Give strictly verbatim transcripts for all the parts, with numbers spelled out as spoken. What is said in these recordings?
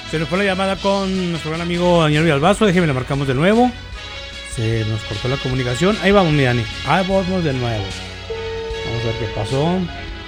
Se nos fue la llamada con nuestro gran amigo Daniel Villalbazo. Déjeme, le marcamos de nuevo. Se nos cortó la comunicación. Ahí vamos, mi Dani. Ahí vamos de nuevo. Vamos a ver qué pasó.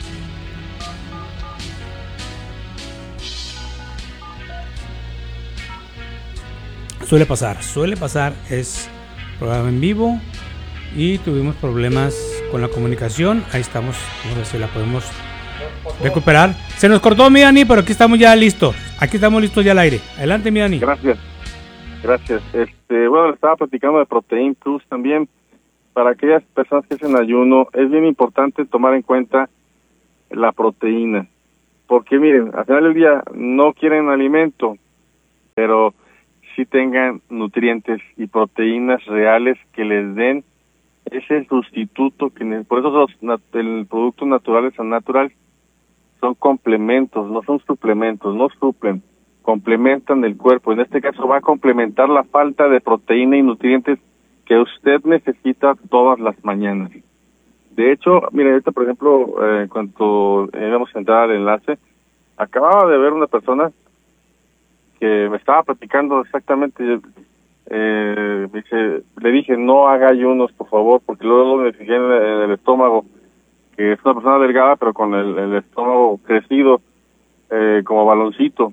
Suele pasar, suele pasar. Es programa en vivo y tuvimos problemas con la comunicación. Ahí estamos. Vamos a ver si la podemos recuperar. Se nos cortó, mi Dani, pero aquí estamos ya listos. Aquí estamos listos ya al aire. Adelante, mi Dani. Gracias. Gracias. Este, bueno, le estaba platicando de Protein Plus también. Para aquellas personas que hacen ayuno, es bien importante tomar en cuenta la proteína. Porque miren, al final del día no quieren alimento, pero sí tengan nutrientes y proteínas reales que les den ese sustituto. que Por eso los el productos naturales son natural, son complementos, no son suplementos, no suplen, complementan el cuerpo. En este caso va a complementar la falta de proteína y nutrientes que usted necesita todas las mañanas. De hecho, mire, ahorita por ejemplo, eh, cuando íbamos a entrar al enlace, acababa de ver una persona que me estaba platicando exactamente, eh, dice, le dije, no haga ayunos, por favor, porque luego me fijé en el, en el estómago, que es una persona delgada, pero con el, el estómago crecido, eh, como baloncito.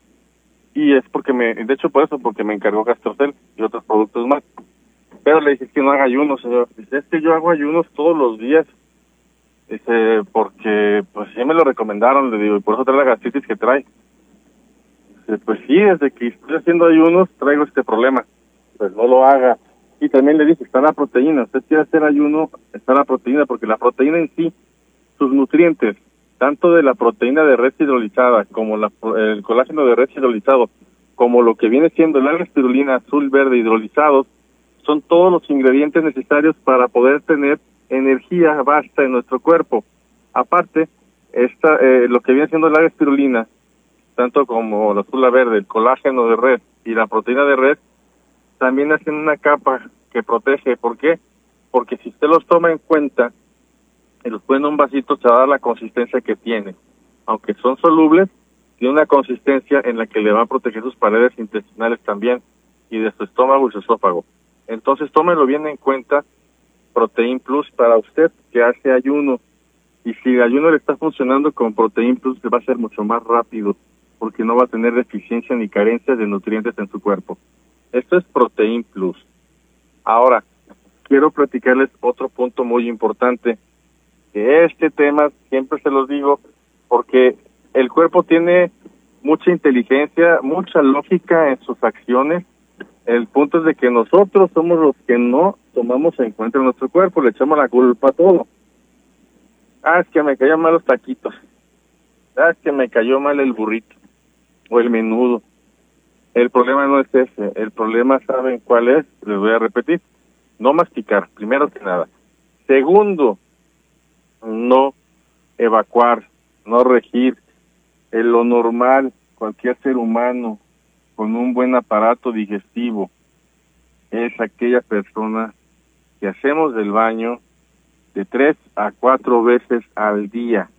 Y es porque me, de hecho por eso, porque me encargó Gastrocel y otros productos más. Pero le dije que no haga ayunos, señor. Dice, es que yo hago ayunos todos los días. Dice, porque, pues sí me lo recomendaron, le digo, y por eso trae la gastritis que trae. Dice, pues sí, desde que estoy haciendo ayunos traigo este problema. Pues no lo haga. Y también le dije, está la proteína. Usted quiere hacer ayuno, está la proteína, porque la proteína en sí, sus nutrientes, tanto de la proteína de res hidrolizada, como la, el colágeno de res hidrolizado, como lo que viene siendo la espirulina azul verde hidrolizados, son todos los ingredientes necesarios para poder tener energía vasta en nuestro cuerpo. Aparte, esta, eh, lo que viene siendo la espirulina, tanto como la azul verde, el colágeno de res y la proteína de res, también hacen una capa que protege. ¿Por qué? Porque si usted los toma en cuenta y los pone en un vasito, se va a dar la consistencia que tiene. Aunque son solubles, tiene una consistencia en la que le va a proteger sus paredes intestinales también, y de su estómago y su esófago. Entonces, tómelo bien en cuenta, Protein Plus para usted que hace ayuno. Y si el ayuno le está funcionando con Protein Plus, va a ser mucho más rápido, porque no va a tener deficiencia ni carencias de nutrientes en su cuerpo. Esto es Protein Plus. Ahora, quiero platicarles otro punto muy importante, que este tema siempre se los digo, porque el cuerpo tiene mucha inteligencia, mucha lógica en sus acciones. El punto es de que nosotros somos los que no tomamos en cuenta nuestro cuerpo, le echamos la culpa a todo. Ah, es que me cayeron mal los taquitos. Ah, es que me cayó mal el burrito o el menudo. El problema no es ese. El problema, ¿saben cuál es? Les voy a repetir. No masticar, primero que nada. Segundo, no evacuar, no regir. En lo normal, cualquier ser humano con un buen aparato digestivo es aquella persona que hacemos del baño de tres a cuatro veces al día.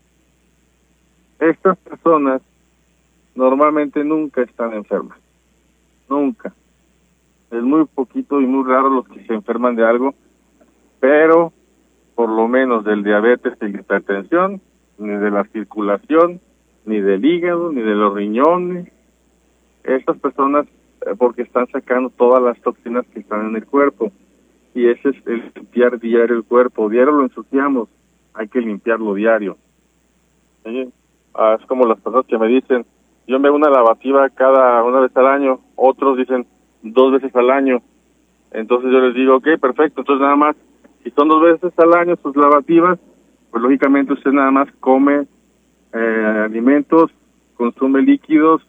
Estas personas normalmente nunca están enfermas, nunca. Es muy poquito y muy raro los que se enferman de algo, pero por lo menos del diabetes y la hipertensión, ni de la circulación, ni del hígado, ni de los riñones. Estas personas, eh, porque están sacando todas las toxinas que están en el cuerpo, y ese es el limpiar diario el cuerpo. Diario lo ensuciamos, hay que limpiarlo diario. ¿Sí? Ah, es como las personas que me dicen, yo me hago una lavativa cada una vez al año, otros dicen dos veces al año. Entonces yo les digo, ok, perfecto, entonces nada más, si son dos veces al año sus lavativas, pues lógicamente usted nada más come eh, alimentos, consume líquidos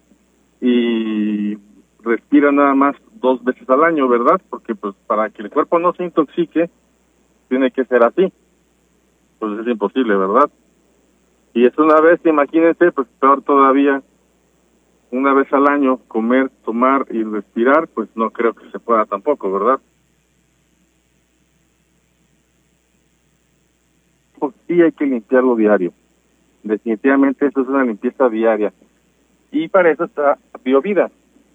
y respira nada más dos veces al año, ¿verdad? Porque pues para que el cuerpo no se intoxique, tiene que ser así. Pues es imposible, ¿verdad? Y es una vez, imagínense, pues peor todavía, una vez al año, comer, tomar y respirar, pues no creo que se pueda tampoco, ¿verdad? Pues sí hay que limpiarlo diario. Definitivamente eso es una limpieza diaria. y para eso está BioVida,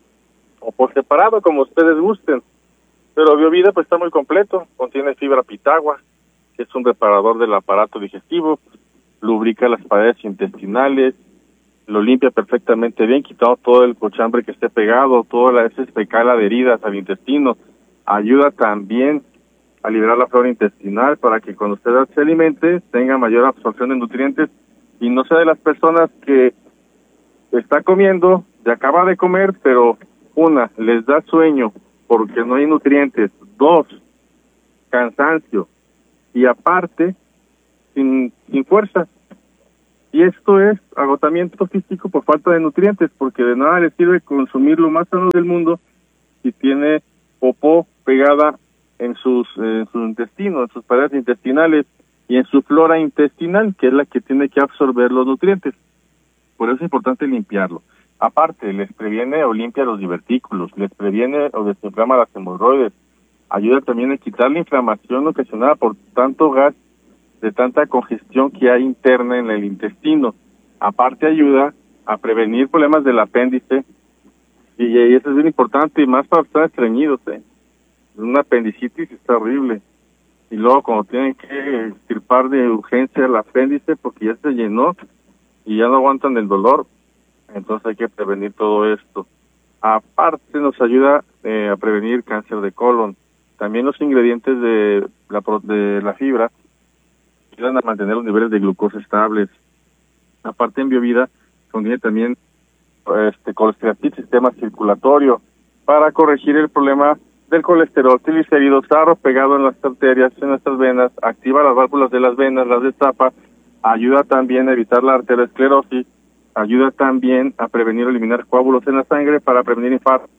o por separado, como ustedes gusten. Pero BioVida pues está muy completo, contiene fibra pitagua, que es un reparador del aparato digestivo, lubrica las paredes intestinales, lo limpia perfectamente bien, quitando todo el cochambre que esté pegado, toda la heces fecal adheridas al intestino. Ayuda también a liberar la flora intestinal para que cuando usted se alimente tenga mayor absorción de nutrientes y no sea de las personas que está comiendo, ya acaba de comer, pero una, les da sueño porque no hay nutrientes, dos, cansancio y aparte sin, sin fuerza. Y esto es agotamiento físico por falta de nutrientes, porque de nada le sirve consumir lo más sano del mundo si tiene popó pegada en sus, en sus intestinos, en sus paredes intestinales y en su flora intestinal, que es la que tiene que absorber los nutrientes. Por eso es importante limpiarlo. Aparte, les previene o limpia los divertículos, les previene o desinflama las hemorroides, ayuda también a quitar la inflamación ocasionada por tanto gas, de tanta congestión que hay interna en el intestino. Aparte ayuda a prevenir problemas del apéndice, y, y eso es bien importante, y más para estar estreñidos, ¿eh? Una apendicitis está horrible. Y luego cuando tienen que extirpar de urgencia el apéndice porque ya se llenó y ya no aguantan el dolor, entonces hay que prevenir todo esto. Aparte nos ayuda eh, a prevenir cáncer de colon. También los ingredientes de la, de la fibra ayudan a mantener los niveles de glucosa estables. Aparte en BioVida contiene también este colesterol, sistema circulatorio, para corregir el problema del colesterol triglicéridos, sarro pegado en las arterias, en nuestras venas, activa las válvulas de las venas, las destapa, ayuda también a evitar la arteriosclerosis, ayuda también a prevenir o eliminar coágulos en la sangre para prevenir infarto.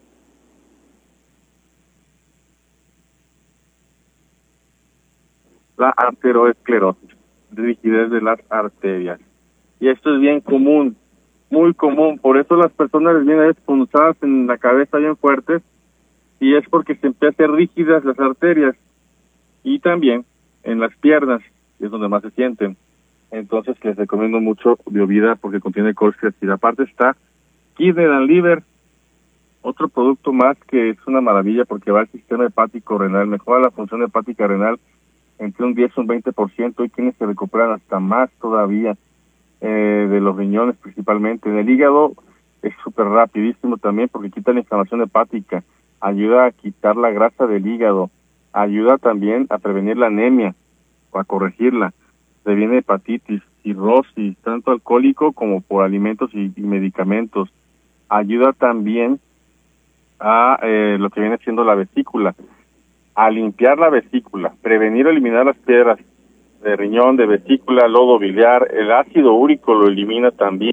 La arteriosclerosis, rigidez de las arterias. Y esto es bien común, muy común, por eso las personas les vienen punzadas en la cabeza bien fuertes, y es porque se empiezan a hacer rígidas las arterias, y también en las piernas, que es donde más se sienten. Entonces les recomiendo mucho BioVida porque contiene colchicina. Aparte está Kidney and Liver, otro producto más que es una maravilla porque va al sistema hepático renal, mejora la función hepática renal entre un diez y un veinte por ciento, y quienes se recuperan hasta más todavía eh, de los riñones principalmente. En el hígado es súper rapidísimo también porque quita la inflamación hepática, ayuda a quitar la grasa del hígado, ayuda también a prevenir la anemia o a corregirla, previene hepatitis, cirrosis, tanto alcohólico como por alimentos y, y medicamentos, ayuda también a eh, lo que viene siendo la vesícula, a limpiar la vesícula, prevenir o eliminar las piedras de riñón, de vesícula, lodo biliar, el ácido úrico lo elimina también.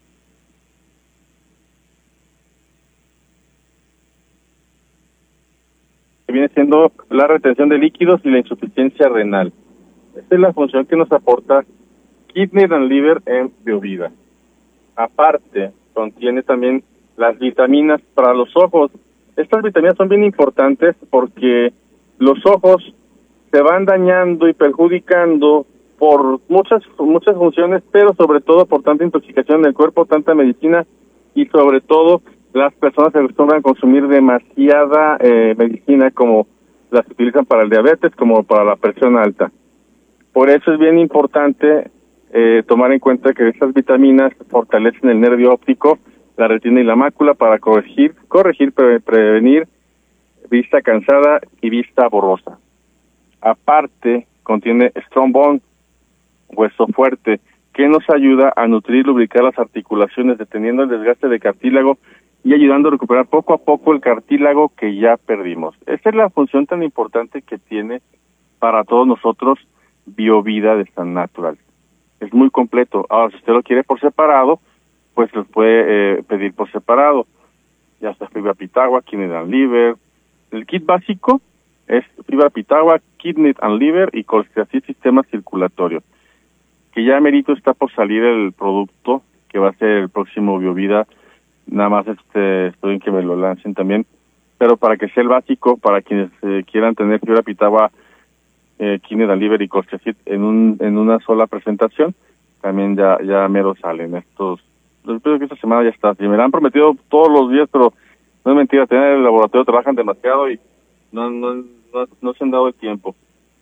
Viene siendo la retención de líquidos y la insuficiencia renal. Esta es la función que nos aporta Kidney and Liver en BioVida. Aparte, contiene también las vitaminas para los ojos. Estas vitaminas son bien importantes porque los ojos se van dañando y perjudicando por muchas muchas funciones, pero sobre todo por tanta intoxicación en el cuerpo, tanta medicina, y sobre todo las personas se acostumbran a consumir demasiada eh, medicina, como las que utilizan para el diabetes, como para la presión alta. Por eso es bien importante eh, tomar en cuenta que estas vitaminas fortalecen el nervio óptico, la retina y la mácula para corregir, corregir, pre prevenir vista cansada y vista borrosa. Aparte, contiene Strong Bone, hueso fuerte, que nos ayuda a nutrir y lubricar las articulaciones, deteniendo el desgaste de cartílago y ayudando a recuperar poco a poco el cartílago que ya perdimos. Esa es la función tan importante que tiene para todos nosotros BioVida de Sun Natural. Es muy completo. Ahora, si usted lo quiere por separado, pues lo puede eh, pedir por separado. Ya está fibra pitagua, Kidney and Liver. El kit básico es fibra pitagua, Kidney and Liver y colchicina sistema circulatorio. Que ya merito está por salir el producto, que va a ser el próximo BioVida. Nada más este estoy en que me lo lancen también. Pero para que sea el básico, para quienes eh, quieran tener fibra pitagua, eh, Kidney and Liver y colchicina en un en una sola presentación, también ya ya mero salen estos espero que esta semana ya está. Si me la han prometido todos los días, pero no es mentira, tienen el laboratorio, trabajan demasiado y no, no, no, no se han dado el tiempo.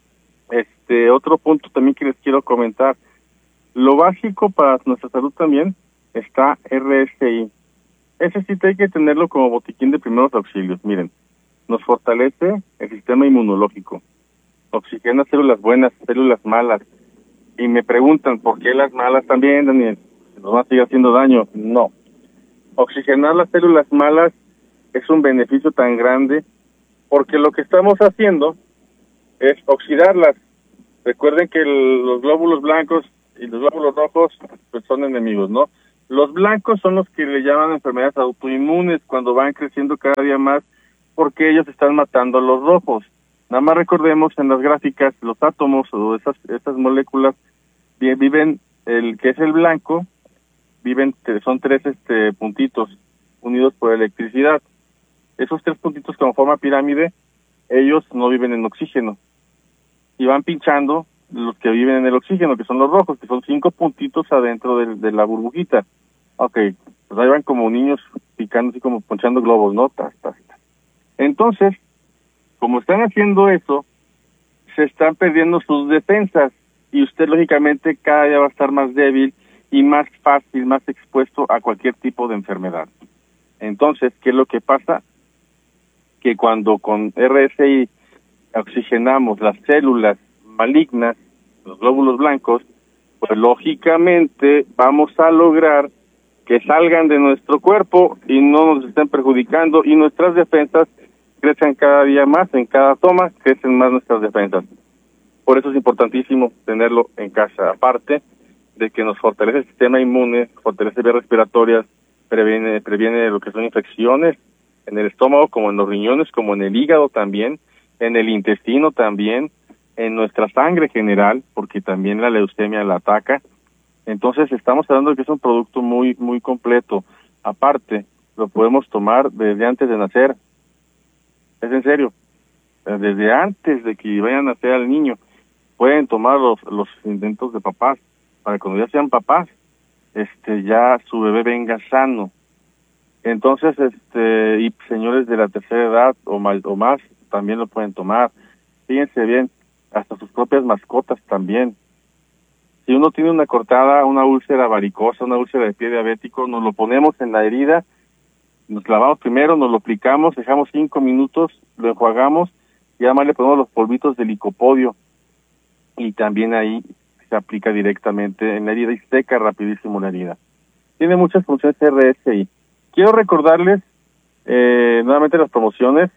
Este, otro punto también que les quiero comentar. Lo básico para nuestra salud también está R S I. Ese sí hay que tenerlo como botiquín de primeros auxilios. Miren, nos fortalece el sistema inmunológico, oxigena células buenas, células malas. Y me preguntan, ¿por qué las malas también, Daniel? ¿Nos van a seguir haciendo daño? No. Oxigenar las células malas es un beneficio tan grande porque lo que estamos haciendo es oxidarlas. Recuerden que el, los glóbulos blancos y los glóbulos rojos pues son enemigos, ¿no? Los blancos son los que le llaman enfermedades autoinmunes cuando van creciendo cada día más porque ellos están matando a los rojos. Nada más recordemos en las gráficas, los átomos o esas, esas moléculas viven, el que es el blanco, viven, son tres este puntitos unidos por electricidad. Esos tres puntitos como forma pirámide, ellos no viven en oxígeno. Y van pinchando los que viven en el oxígeno, que son los rojos, que son cinco puntitos adentro de, de la burbujita. Ok, pues ahí van como niños picando, así como ponchando globos, ¿no? Tas, tas, tas. Entonces, como están haciendo eso, se están perdiendo sus defensas y usted lógicamente cada día va a estar más débil y más fácil, más expuesto a cualquier tipo de enfermedad. Entonces, ¿qué es lo que pasa? Que cuando con R S I oxigenamos las células malignas, los glóbulos blancos, pues lógicamente vamos a lograr que salgan de nuestro cuerpo y no nos estén perjudicando y nuestras defensas crecen cada día más, en cada toma crecen más nuestras defensas. Por eso es importantísimo tenerlo en casa, aparte de que nos fortalece el sistema inmune, fortalece vías respiratorias, previene, previene lo que son infecciones en el estómago, como en los riñones, como en el hígado también, en el intestino también, en nuestra sangre general, porque también la leucemia la ataca. Entonces estamos hablando de que es un producto muy muy completo. Aparte, lo podemos tomar desde antes de nacer. Es en serio. Desde antes de que vayan a nacer al niño, pueden tomar los los intentos de papás para que cuando ya sean papás, este ya su bebé venga sano. Entonces, este y señores de la tercera edad o más, o más también lo pueden tomar. Fíjense bien, hasta sus propias mascotas también. Si uno tiene una cortada, una úlcera varicosa, una úlcera de pie diabético, nos lo ponemos en la herida, nos lavamos primero, nos lo aplicamos, dejamos cinco minutos, lo enjuagamos y además le ponemos los polvitos de licopodio y también ahí se aplica directamente en la herida y seca rapidísimo la herida. Tiene muchas funciones R S I. Quiero recordarles eh, nuevamente las promociones.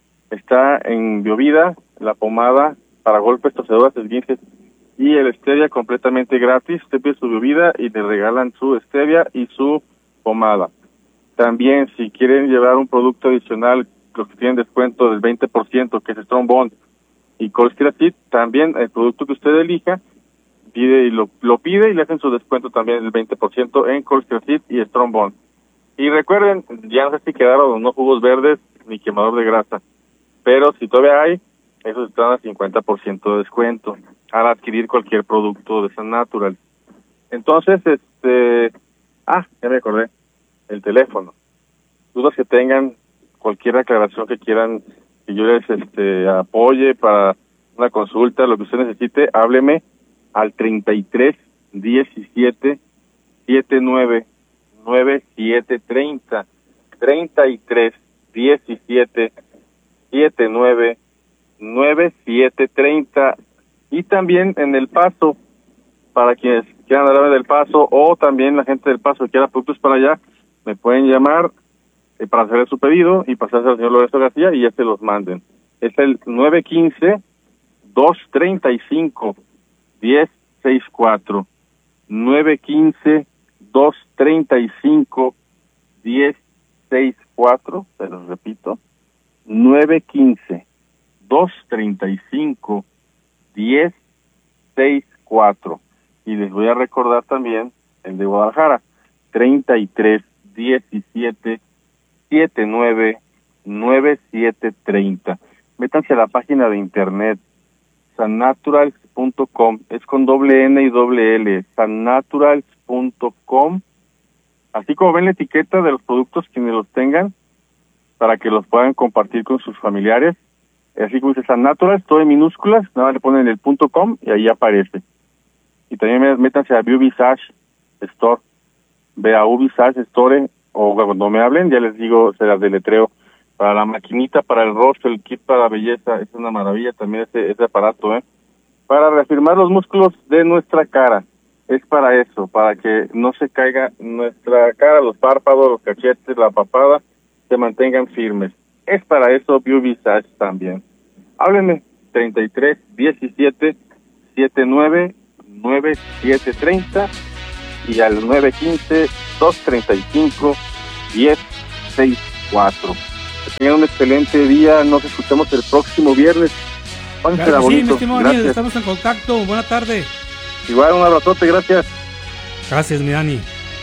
Está en Biovida, la pomada para golpes, torceduras, esguinces y el stevia completamente gratis. Usted pide su Biovida y le regalan su stevia y su pomada. También, si quieren llevar un producto adicional, los que tienen descuento del veinte por ciento, que es Strong Bond y Colstratit, también el producto que usted elija, pide y lo, lo pide y le hacen su descuento también del veinte por ciento en Colstratit y Strong Bond. Y recuerden, ya no sé si quedaron no jugos verdes ni quemador de grasa, pero si todavía hay, esos están a cincuenta por ciento de descuento al adquirir cualquier producto de San Natural. Entonces, este, ah, ya me acordé, el teléfono. Dudas que tengan, cualquier aclaración que quieran que yo les este apoye para una consulta, lo que usted necesite, hábleme al treinta y tres diecisiete setenta y nueve noventa y siete treinta, treinta y tres diecisiete setenta y nueve noventa y siete treinta, y también en El Paso, para quienes quieran hablarme del Paso, o también la gente del Paso que quiera productos para allá, me pueden llamar eh, para hacer su pedido y pasarse al señor Lorenzo García y ya se los manden. Es el nueve uno cinco, dos tres cinco, uno cero seis cuatro, nueve uno cinco, dos tres cinco, uno cero seis cuatro, se los repito, nueve uno cinco, dos tres cinco, uno cero seis cuatro. Y les voy a recordar también el de Guadalajara, treinta y tres diecisiete setenta y nueve noventa y siete treinta. Métanse a la página de internet san naturals punto com, es con doble N y doble L, san naturals punto com, así como ven la etiqueta de los productos, quienes los tengan, para que los puedan compartir con sus familiares. Así como dice San Naturals, todo en minúsculas, nada más le ponen el punto com y ahí aparece. Y también métanse a View Visage Store, ve a Visage Store, o cuando me hablen, ya les digo, se las deletreo. Para la maquinita, para el rostro, el kit para la belleza, es una maravilla también ese, ese aparato, ¿eh? Para reafirmar los músculos de nuestra cara, es para eso, para que no se caiga nuestra cara, los párpados, los cachetes, la papada, se mantengan firmes. Es para eso View Visage también. Háblenme, treinta y tres, diecisiete, setenta y nueve, noventa y siete treinta y al nueve quince, dos treinta y cinco, diez sesenta y cuatro. Que tengan un excelente día, nos escuchamos el próximo viernes. Claro que sí, mi estimado Daniel, estamos en contacto, buena tarde. Igual, un abrazote, gracias. Gracias, mi Dani.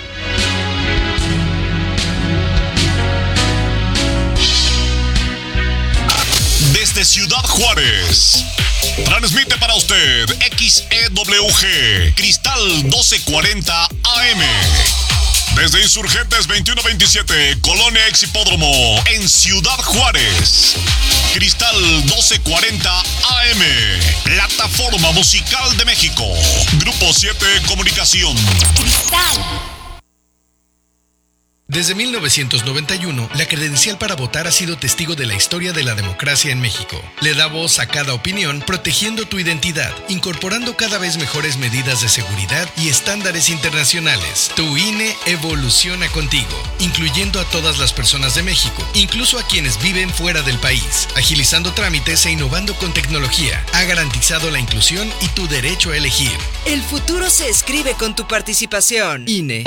Desde Ciudad Juárez, transmite para usted X E W G, Cristal doce cuarenta A M. Desde Insurgentes veintiuno veintisiete, Colonia Ex Hipódromo, en Ciudad Juárez. Cristal doce cuarenta A M, Plataforma Musical de México. Grupo siete Comunicación. Cristal. Desde mil novecientos noventa y uno, la credencial para votar ha sido testigo de la historia de la democracia en México. Le da voz a cada opinión, protegiendo tu identidad, incorporando cada vez mejores medidas de seguridad y estándares internacionales. Tu I N E evoluciona contigo, incluyendo a todas las personas de México, incluso a quienes viven fuera del país, agilizando trámites e innovando con tecnología. Ha garantizado la inclusión y tu derecho a elegir. El futuro se escribe con tu participación. I N E.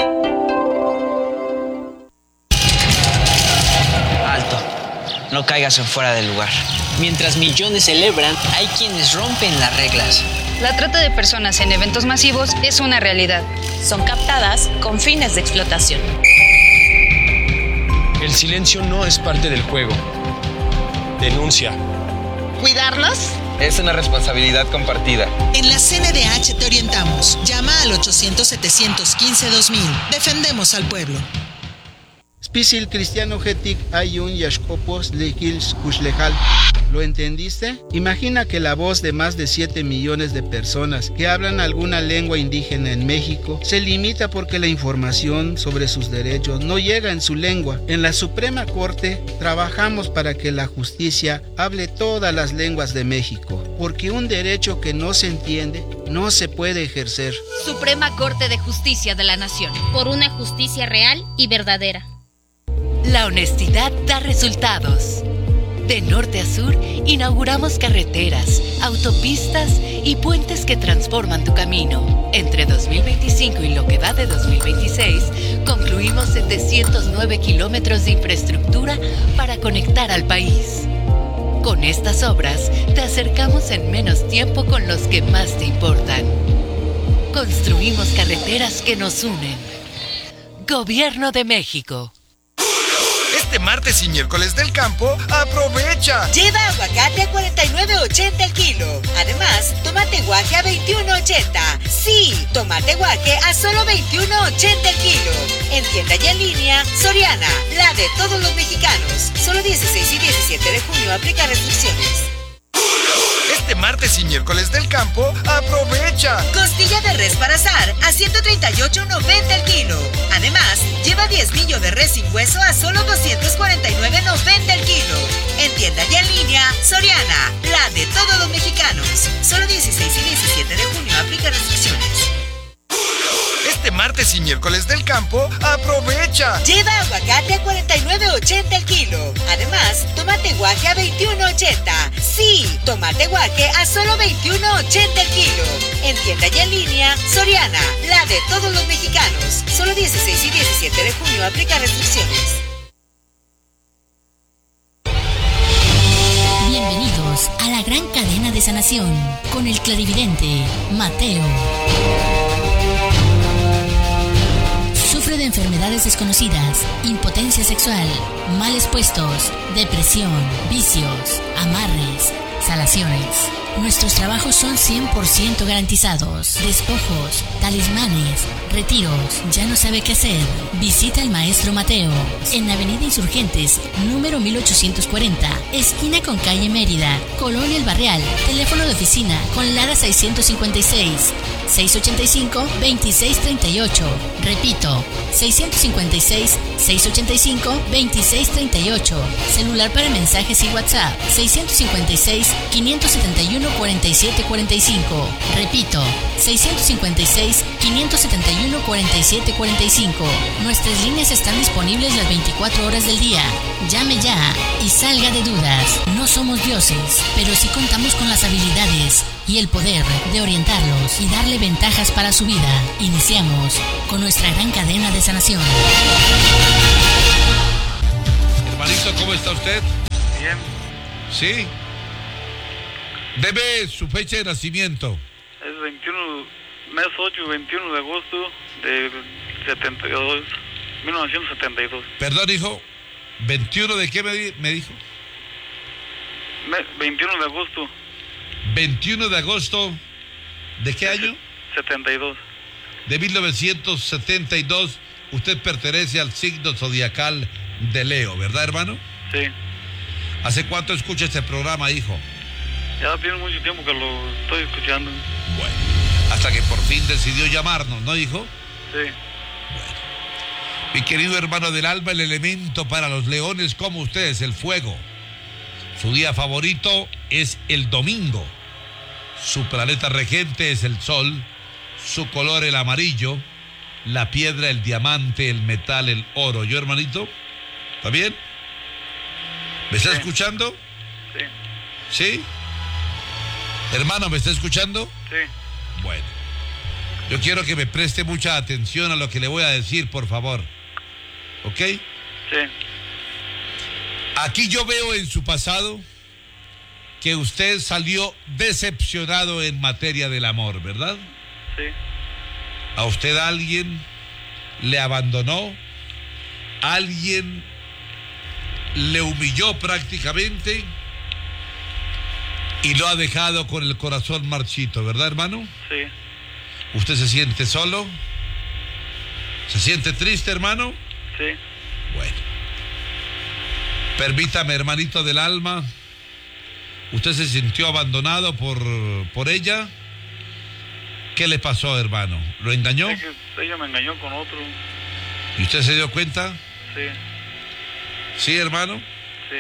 No caigas en fuera del lugar. Mientras millones celebran, hay quienes rompen las reglas. La trata de personas en eventos masivos es una realidad. Son captadas con fines de explotación. El silencio no es parte del juego. Denuncia. ¿Cuidarnos? Es una responsabilidad compartida. En la C N D H te orientamos. Llama al ochocientos, setecientos quince, dos mil. Defendemos al pueblo. Spisil cristiano getic ayun yashkopos lehils kushlejal. ¿Lo entendiste? Imagina que la voz de más de siete millones de personas que hablan alguna lengua indígena en México se limita porque la información sobre sus derechos no llega en su lengua. En la Suprema Corte trabajamos para que la justicia hable todas las lenguas de México, porque un derecho que no se entiende no se puede ejercer. Suprema Corte de Justicia de la Nación, por una justicia real y verdadera. La honestidad da resultados. De norte a sur, inauguramos carreteras, autopistas y puentes que transforman tu camino. Entre dos mil veinticinco y lo que va de dos mil veintiséis, concluimos setecientos nueve kilómetros de infraestructura para conectar al país. Con estas obras, te acercamos en menos tiempo con los que más te importan. Construimos carreteras que nos unen. Gobierno de México. Este martes y miércoles del campo, ¡aprovecha! Lleva aguacate a cuarenta y nueve ochenta el kilo. Además, tomate guaje a veintiuno ochenta. Sí, tomate guaje a solo veintiuno ochenta el kilo. En tienda y en línea, Soriana, la de todos los mexicanos. Solo dieciséis y diecisiete de junio aplica restricciones. Este martes y miércoles del campo, ¡aprovecha! Costilla de res para asar a ciento treinta y ocho noventa el kilo. Además, lleva diezmillo de res sin hueso a solo doscientos cuarenta y nueve noventa el kilo. En tienda y en línea, Soriana, la de todos los mexicanos. Solo dieciséis y diecisiete de junio aplica restricciones. Este martes y miércoles del campo, ¡aprovecha! Lleva aguacate a cuarenta y nueve ochenta el kilo. Además, tomate guaje a veintiuno ochenta. Sí, tomate guaje a solo veintiuno ochenta el kilo. En tienda y en línea, Soriana, la de todos los mexicanos. Solo dieciséis y diecisiete de junio aplica restricciones. Bienvenidos a la gran cadena de sanación con el clarividente Mateo. Sufre de enfermedades desconocidas, impotencia sexual, males puestos, depresión, vicios, amarres, salaciones. Nuestros trabajos son cien por ciento garantizados. Despojos, talismanes, retiros. ¿Ya no sabe qué hacer? Visita al maestro Mateo en Avenida Insurgentes, número mil ochocientos cuarenta, esquina con calle Mérida, Colonia El Barrial. Teléfono de oficina con Lara seiscientos cincuenta y seis, seiscientos ochenta y cinco, veintiséis treinta y ocho. Repito, seiscientos cincuenta y seis, seiscientos ochenta y cinco, veintiséis treinta y ocho. Celular para mensajes y WhatsApp seiscientos cincuenta y seis, quinientos setenta y uno, cuarenta y siete cuarenta y cinco. Repito, seiscientos cincuenta y seis, quinientos setenta y uno, cuarenta y siete cuarenta y cinco. Nuestras líneas están disponibles las veinticuatro horas del día. Llame ya y salga de dudas. No somos dioses, pero sí contamos con las habilidades y el poder de orientarlos y darle ventajas para su vida. Iniciamos con nuestra gran cadena de sanación. Hermanito, ¿cómo está usted? Bien. ¿Sí? Debe su fecha de nacimiento. Es veintiuno, mes ocho, veintiuno de agosto de setenta y dos, mil novecientos setenta y dos. Perdón, hijo. ¿veintiuno de qué me, di- me dijo? Me, veintiuno de agosto. veintiuno de agosto. ¿De qué año? setenta y dos. De mil novecientos setenta y dos. Usted pertenece al signo zodiacal de Leo, ¿verdad, hermano? Sí. ¿Hace cuánto escucha este programa, hijo? Ya tiene mucho tiempo que lo estoy escuchando. Bueno, hasta que por fin decidió llamarnos, ¿no, hijo? Sí. Bueno. Mi querido hermano del alma, el elemento para los leones como ustedes, el fuego. Su día favorito es el domingo. Su planeta regente es el sol. Su color el amarillo. La piedra, el diamante, el metal, el oro. ¿Yo, hermanito? ¿Está bien? ¿Me está Sí. escuchando? Sí. ¿Sí? Hermano, ¿me está escuchando? Sí. Bueno. Yo quiero que me preste mucha atención a lo que le voy a decir, por favor. ¿Ok? Sí. Aquí yo veo en su pasado que usted salió decepcionado en materia del amor, ¿verdad? Sí. A usted alguien le abandonó, alguien le humilló prácticamente y lo ha dejado con el corazón marchito, ¿verdad, hermano? Sí. ¿Usted se siente solo? ¿Se siente triste, hermano? Sí. Bueno. Permítame, hermanito del alma. ¿Usted se sintió abandonado por, por ella? ¿Qué le pasó, hermano? ¿Lo engañó? Es que ella me engañó con otro. ¿Y usted se dio cuenta? Sí. ¿Sí, hermano? Sí.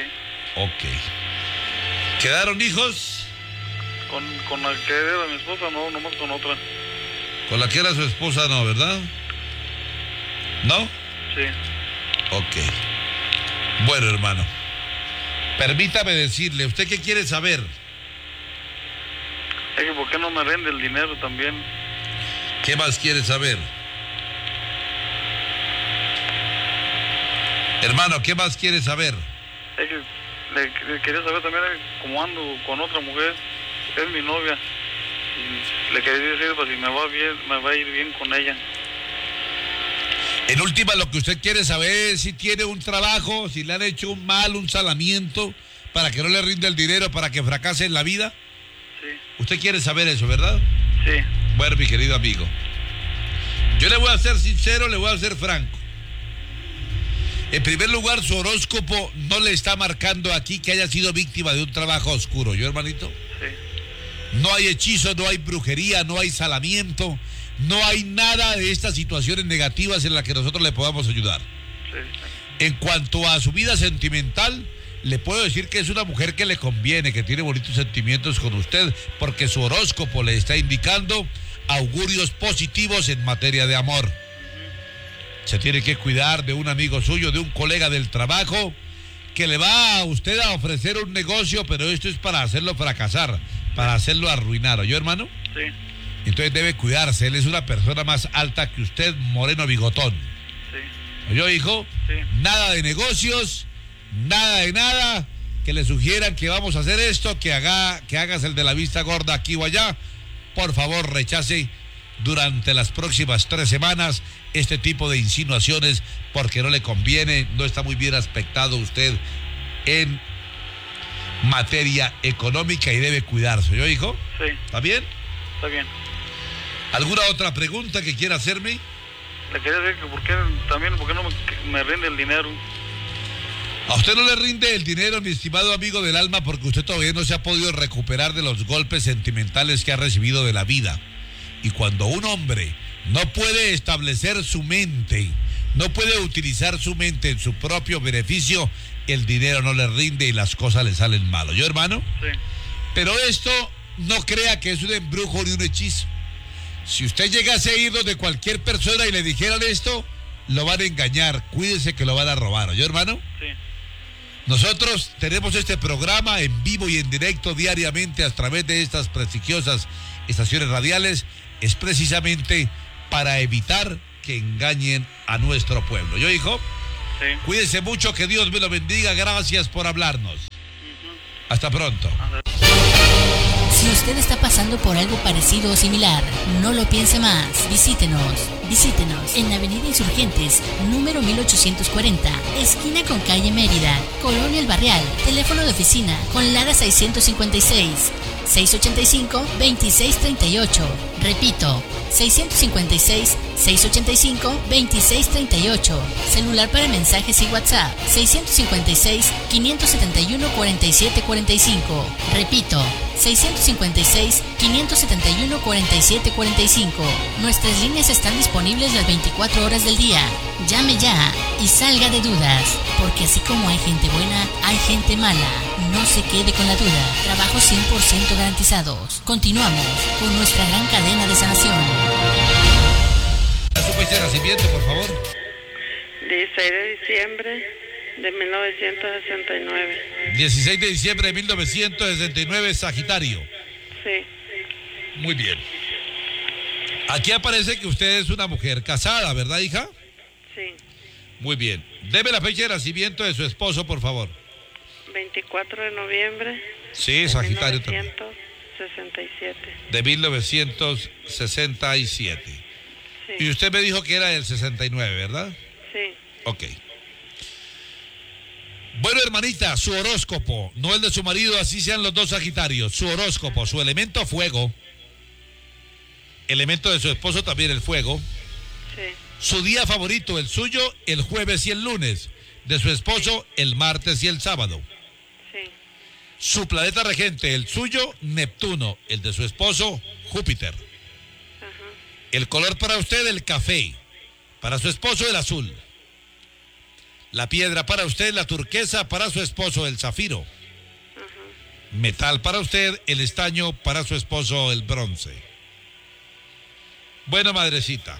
Ok. ¿Quedaron hijos? Con, con la que era mi esposa, no, nomás con otra. Con la que era su esposa, no, ¿verdad? ¿No? Sí. Ok. Bueno, hermano. Permítame decirle, ¿usted qué quiere saber? Es que ¿por qué no me rende el dinero también? ¿Qué más quiere saber? Hermano, ¿qué más quiere saber? Es que le, le quería saber también cómo ando con otra mujer, es mi novia. Y le quería decir, pues si me va bien, me va a ir bien con ella. En última, lo que usted quiere saber es si tiene un trabajo, si le han hecho un mal, un salamiento, para que no le rinde el dinero, para que fracase en la vida. Sí. Usted quiere saber eso, ¿verdad? Sí. Bueno, mi querido amigo, yo le voy a ser sincero, le voy a ser franco. En primer lugar, su horóscopo no le está marcando aquí que haya sido víctima de un trabajo oscuro, ¿yo, hermanito? Sí. No hay hechizo, no hay brujería, no hay salamiento, no hay nada de estas situaciones negativas en las que nosotros le podamos ayudar. Sí. En cuanto a su vida sentimental, le puedo decir que es una mujer que le conviene, que tiene bonitos sentimientos con usted, porque su horóscopo le está indicando augurios positivos en materia de amor. Se tiene que cuidar de un amigo suyo, de un colega del trabajo, que le va a usted a ofrecer un negocio, pero esto es para hacerlo fracasar, para hacerlo arruinar, ¿oyó, hermano? Sí. Entonces debe cuidarse, él es una persona más alta que usted, moreno bigotón. Sí. ¿Oyó, hijo? Sí. Nada de negocios, nada de nada, que le sugieran que vamos a hacer esto, que haga, que hagas el de la vista gorda aquí o allá. Por favor, rechace durante las próximas tres semanas este tipo de insinuaciones, porque no le conviene, no está muy bien aspectado usted en materia económica y debe cuidarse. ¿Yo, hijo? Sí. ¿Está bien? Está bien. ¿Alguna otra pregunta que quiera hacerme? Le quería decir que por qué, también, ¿por qué no me, me rinde el dinero? A usted no le rinde el dinero, mi estimado amigo del alma, porque usted todavía no se ha podido recuperar de los golpes sentimentales que ha recibido de la vida. Y cuando un hombre no puede establecer su mente, no puede utilizar su mente en su propio beneficio, el dinero no le rinde y las cosas le salen mal. ¿Yo, hermano? Sí. Pero esto no crea que es un embrujo ni un hechizo. Si usted llegase a ir donde cualquier persona y le dijeran esto, lo van a engañar. Cuídese que lo van a robar. ¿Yo, hermano? Sí. Nosotros tenemos este programa en vivo y en directo diariamente a través de estas prestigiosas estaciones radiales. Es precisamente para evitar que engañen a nuestro pueblo. ¿Yo, hijo? Sí. Cuídese mucho, que Dios me lo bendiga. Gracias por hablarnos. Uh-huh. Hasta pronto. Si usted está pasando por algo parecido o similar, no lo piense más. Visítenos. Visítenos en Avenida Insurgentes, número mil ochocientos cuarenta, esquina con calle Mérida, Colonia El Barrial. Teléfono de oficina con Lada seiscientos cincuenta y seis, seiscientos ochenta y cinco, veintiséis treinta y ocho. Repito, seiscientos cincuenta y seis, seiscientos ochenta y cinco, veintiséis treinta y ocho. Celular para mensajes y WhatsApp, seiscientos cincuenta y seis, quinientos setenta y uno, cuarenta y siete cuarenta y cinco. Repito, seiscientos cincuenta y seis, quinientos setenta y uno, cuarenta y siete cuarenta y cinco. Nuestras líneas están disponibles las veinticuatro horas del día. Llame ya y salga de dudas, porque así como hay gente buena, hay gente mala. No se quede con la duda. Trabajos cien por ciento garantizados. Continuamos con nuestra gran cadena de sanación. ¿Su fecha de nacimiento, por favor? dieciséis de diciembre de mil novecientos sesenta y nueve. dieciséis de diciembre de mil novecientos sesenta y nueve, Sagitario. Sí. Muy bien. Aquí aparece que usted es una mujer casada, ¿verdad, hija? Sí. Muy bien. Deme la fecha de nacimiento de su esposo, por favor. veinticuatro de noviembre. Sí, Sagitario también. de mil novecientos sesenta y siete. De mil novecientos sesenta y siete. Sí. Y usted me dijo que era del sesenta y nueve, ¿verdad? Sí. Ok. Bueno, hermanita, su horóscopo, no el de su marido, así sean los dos Sagitarios. Su horóscopo, su elemento fuego. Elemento de su esposo también el fuego. Sí. Su día favorito, el suyo, el jueves y el lunes. De su esposo, el martes y el sábado. Sí. Su planeta regente, el suyo, Neptuno. El de su esposo, Júpiter. Ajá. El color para usted, el café. Para su esposo, el azul. La piedra para usted, la turquesa. Para su esposo, el zafiro. Ajá. Metal para usted, el estaño. Para su esposo, el bronce. Bueno, madrecita.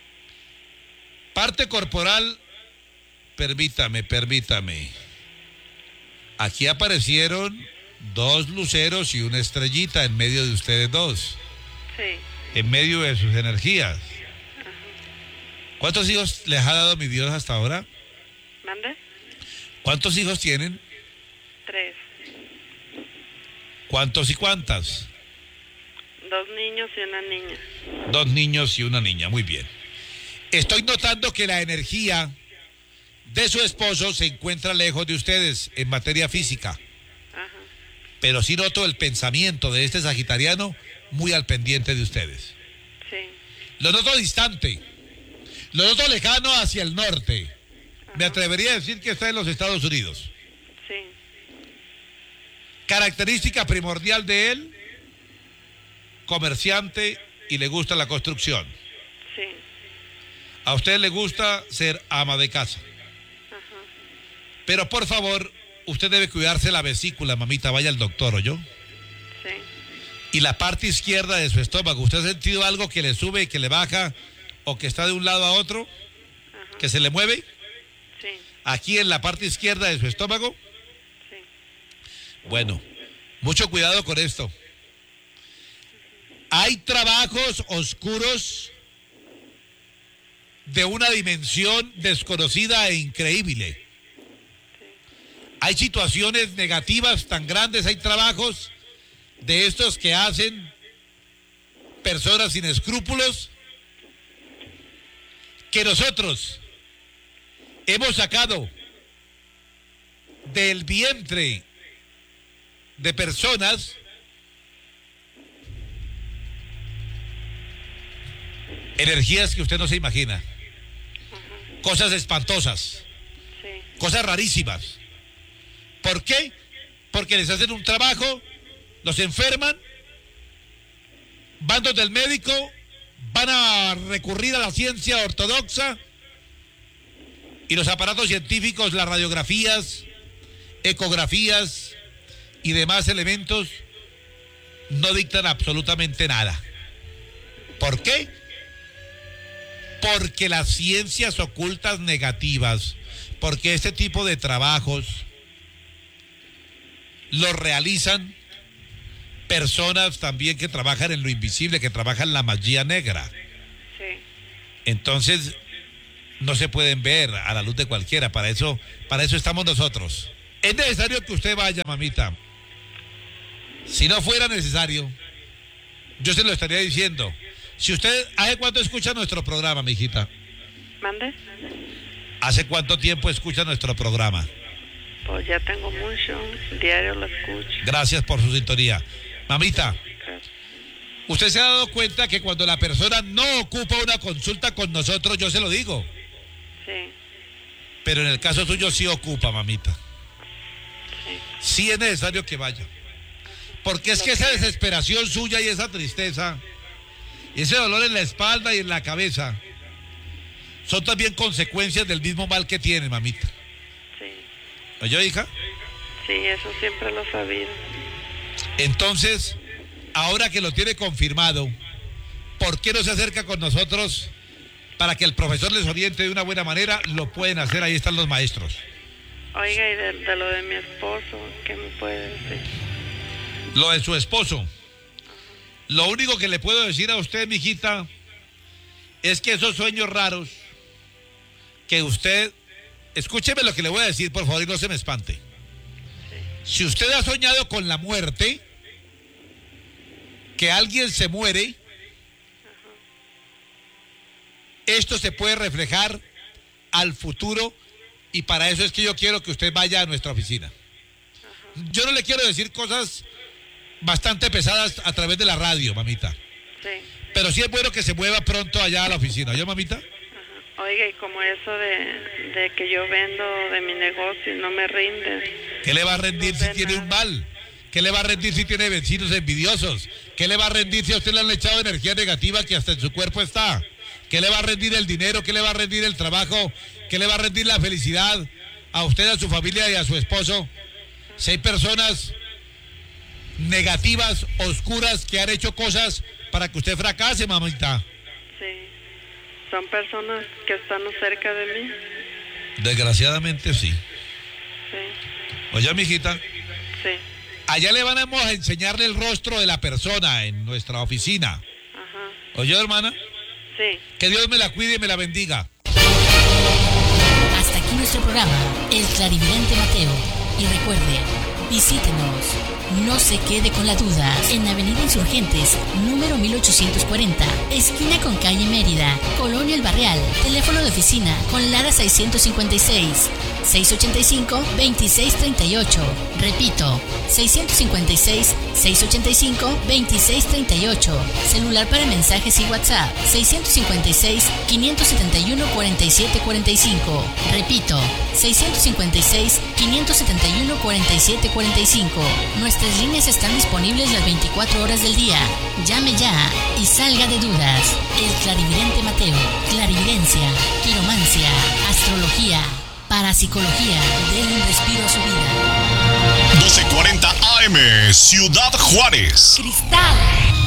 Parte corporal, permítame, permítame. Aquí aparecieron dos luceros y una estrellita en medio de ustedes dos. Sí. En medio de sus energías. Ajá. ¿Cuántos hijos les ha dado mi Dios hasta ahora? ¿Mande? ¿Cuántos hijos tienen? Tres. ¿Cuántos y cuántas? Dos niños y una niña. Dos niños y una niña, muy bien. Estoy notando que la energía de su esposo se encuentra lejos de ustedes en materia física. Ajá. Pero sí noto el pensamiento de este sagitariano muy al pendiente de ustedes. Sí. Lo noto distante. Lo noto lejano hacia el norte. Ajá. Me atrevería a decir que está en los Estados Unidos. Sí. Característica primordial de él, comerciante y le gusta la construcción. Sí. A usted le gusta ser ama de casa. Ajá. Pero por favor, usted debe cuidarse la vesícula, mamita, vaya al doctor, ¿oyó? Sí. Y la parte izquierda de su estómago, ¿usted ha sentido algo que le sube y que le baja o que está de un lado a otro? Ajá. ¿Que se le mueve? Sí. Aquí en la parte izquierda de su estómago. Sí. Bueno, mucho cuidado con esto. Hay trabajos oscuros de una dimensión desconocida e increíble. Hay situaciones negativas tan grandes, hay trabajos de estos que hacen personas sin escrúpulos que nosotros hemos sacado del vientre de personas energías que usted no se imagina, uh-huh. cosas espantosas, sí. cosas rarísimas. ¿Por qué? Porque les hacen un trabajo, los enferman, van donde el médico, van a recurrir a la ciencia ortodoxa y los aparatos científicos, las radiografías, ecografías y demás elementos no dictan absolutamente nada. ¿Por qué? Porque las ciencias ocultas negativas, porque este tipo de trabajos los realizan personas también que trabajan en lo invisible, que trabajan la magia negra. Sí. Entonces, no se pueden ver a la luz de cualquiera. Para eso, para eso estamos nosotros. Es necesario que usted vaya, mamita. Si no fuera necesario, yo se lo estaría diciendo. Si usted, ¿hace cuánto escucha nuestro programa, mijita? ¿Mande? ¿Hace cuánto tiempo escucha nuestro programa? Pues ya tengo mucho, diario lo escucho. Gracias por su sintonía. Mamita, ¿usted se ha dado cuenta que cuando la persona no ocupa una consulta con nosotros, yo se lo digo? Sí. Pero en el caso suyo sí ocupa, mamita. Sí. Sí es necesario que vaya. Porque es que esa desesperación suya y esa tristeza, y ese dolor en la espalda y en la cabeza, son también consecuencias del mismo mal que tiene, mamita. Sí. ¿Oyó, hija? Sí, eso siempre lo he sabido. Entonces, ahora que lo tiene confirmado, ¿por qué no se acerca con nosotros para que el profesor les oriente de una buena manera? Lo pueden hacer, ahí están los maestros. Oiga, y de, de lo de mi esposo, ¿qué me puede decir? Lo de su esposo. Lo único que le puedo decir a usted, mijita, es que esos sueños raros que usted... Escúcheme lo que le voy a decir, por favor, y no se me espante. Sí. Si usted ha soñado con la muerte, que alguien se muere, ajá, esto se puede reflejar al futuro, y para eso es que yo quiero que usted vaya a nuestra oficina. Ajá. Yo no le quiero decir cosas bastante pesadas a través de la radio, mamita. Sí. Pero sí es bueno que se mueva pronto allá a la oficina, ¿yo, mamita? Ajá. Oiga, y como eso de, de que yo vendo de mi negocio y no me rinde. ¿Qué le va a rendir no si tiene nada. Un mal? ¿Qué le va a rendir si tiene vecinos envidiosos? ¿Qué le va a rendir si a usted le han echado energía negativa que hasta en su cuerpo está? ¿Qué le va a rendir el dinero? ¿Qué le va a rendir el trabajo? ¿Qué le va a rendir la felicidad a usted, a su familia y a su esposo? Si hay personas negativas, oscuras, que han hecho cosas para que usted fracase, mamita. Sí, son personas que están cerca de mí. Desgraciadamente sí. Sí. Oye, mijita. Sí. Allá le van a enseñarle el rostro de la persona en nuestra oficina. Ajá. Oye, hermana. Sí. Que Dios me la cuide y me la bendiga. Hasta aquí nuestro programa, El Clarividente Mateo. Y recuerde, visítenos. No se quede con la duda. En Avenida Insurgentes, número mil ochocientos cuarenta, esquina con calle Mérida, Colonia El Barrial. Teléfono de oficina con Lara seiscientos cincuenta y seis, seiscientos ochenta y cinco, veintiséis treinta y ocho. Repito, seiscientos cincuenta y seis, seiscientos ochenta y cinco, veintiséis treinta y ocho. Celular para mensajes y WhatsApp, seiscientos cincuenta y seis, quinientos setenta y uno, cuarenta y siete cuarenta y cinco. Repito, seiscientos cincuenta y seis, quinientos setenta y uno, cuarenta y siete cuarenta y cinco. Nuestras líneas están disponibles las veinticuatro horas del día. Llame ya y salga de dudas. El Clarividente Mateo. Clarividencia, quiromancia, astrología, parapsicología. Denle un respiro a su vida. doce cuarenta A M, Ciudad Juárez. Cristal